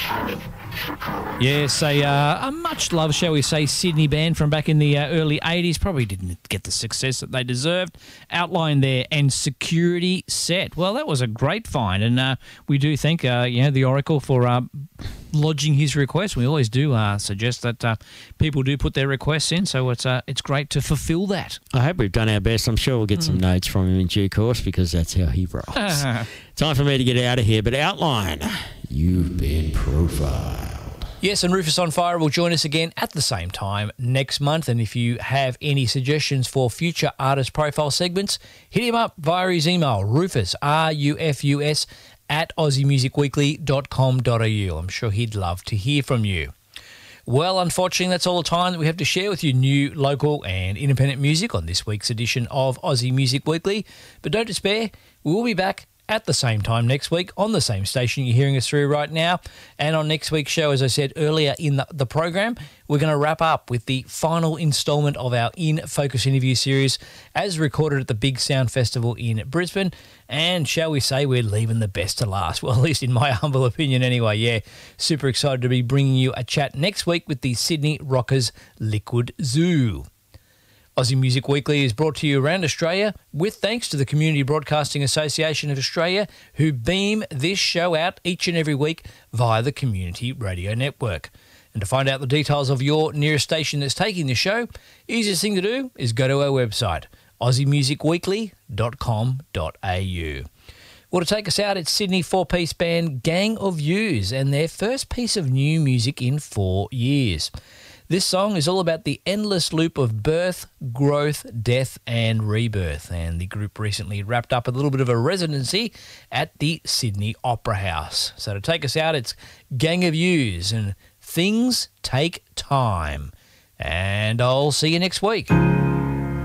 Yes, a much-loved, shall we say, Sydney band from back in the early 80s. Probably didn't get the success that they deserved. Outline there and Security Set. Well, that was a great find, and we do thank the Oracle for lodging his request. We always do suggest that people do put their requests in, so it's great to fulfil that. I hope we've done our best. I'm sure we'll get some notes from him in due course because that's how he rolls. Time for me to get out of here, but Outline, you've been profiled. Yes, and Rufus on Fire will join us again at the same time next month. And if you have any suggestions for future artist profile segments, hit him up via his email, Rufus, RUFUS, at aussiemusicweekly.com.au. I'm sure he'd love to hear from you. Well, unfortunately, that's all the time that we have to share with you, new, local and independent music on this week's edition of Aussie Music Weekly. But don't despair, we will be back at the same time next week on the same station you're hearing us through right now. And on next week's show, as I said earlier in the program, we're going to wrap up with the final instalment of our In Focus interview series as recorded at the Big Sound Festival in Brisbane. And shall we say we're leaving the best to last? Well, at least in my humble opinion anyway. Yeah, super excited to be bringing you a chat next week with the Sydney Rockers Liquid Zoo. Aussie Music Weekly is brought to you around Australia with thanks to the Community Broadcasting Association of Australia, who beam this show out each and every week via the Community Radio Network. And to find out the details of your nearest station that's taking the show, easiest thing to do is go to our website, aussiemusicweekly.com.au. Well, to take us out, it's Sydney four-piece band Gang of Youths and their first piece of new music in 4 years. This song is all about the endless loop of birth, growth, death and rebirth. And the group recently wrapped up a little bit of a residency at the Sydney Opera House. So to take us out, it's Gang of Youths and Things Take Time. And I'll see you next week.